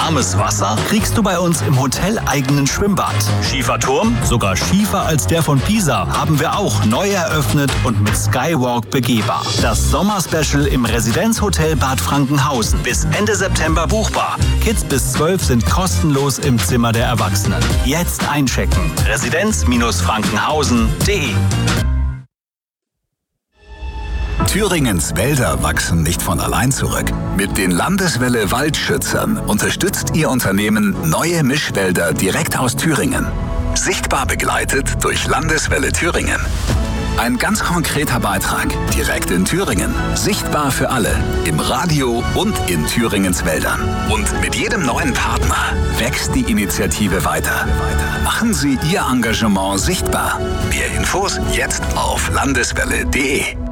warmes Wasser kriegst du bei uns im hoteleigenen Schwimmbad. Schieferturm, sogar schiefer als der von Pisa, haben wir auch neu eröffnet und mit Skywalk begehbar. Das Sommerspecial im Residenzhotel Bad Frankenhausen. Bis Ende September buchbar. Kids bis 12 sind kostenlos im Zimmer der Erwachsenen. Jetzt einchecken. Residenz-frankenhausen.de. Thüringens Wälder wachsen nicht von allein zurück. Mit den Landeswelle Waldschützern unterstützt Ihr Unternehmen neue Mischwälder direkt aus Thüringen. Sichtbar begleitet durch Landeswelle Thüringen. Ein ganz konkreter Beitrag direkt in Thüringen. Sichtbar für alle. Im Radio und in Thüringens Wäldern. Und mit jedem neuen Partner wächst die Initiative weiter. Machen Sie Ihr Engagement sichtbar. Mehr Infos jetzt auf landeswelle.de.